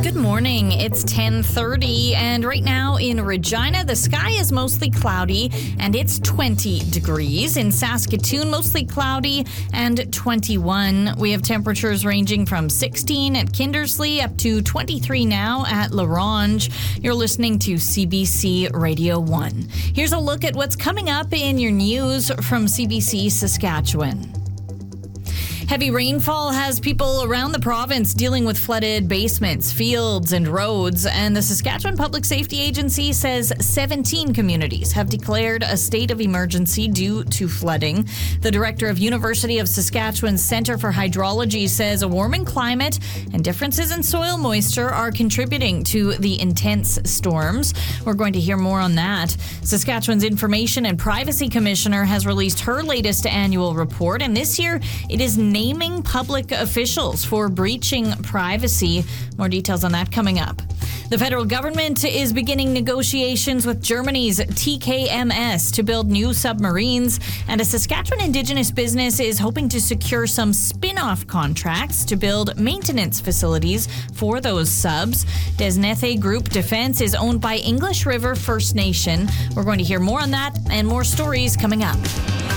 Good morning. It's 10:30, and right now in Regina, the sky is mostly cloudy, and it's 20 degrees. In Saskatoon, mostly cloudy and 21. We have temperatures ranging from 16 at Kindersley up to 23 now at La Ronge. You're listening to CBC Radio 1. Here's a look at what's coming up in your news from CBC Saskatchewan. Heavy rainfall has people around the province dealing with flooded basements, fields, and roads, and the Saskatchewan Public Safety Agency says 17 communities have declared a state of emergency due to flooding. The director of University of Saskatchewan's Centre for Hydrology says a warming climate and differences in soil moisture are contributing to the intense storms. We're going to hear more on that. Saskatchewan's Information and Privacy Commissioner has released her latest annual report, and this year it is naming public officials for breaching privacy. More details on that coming up. The federal government is beginning negotiations with Germany's TKMS to build new submarines, and a Saskatchewan Indigenous business is hoping to secure some spin-off contracts to build maintenance facilities for those subs. Desnethe Group Defense is owned by English River First Nation. We're going to hear more on that and more stories coming up.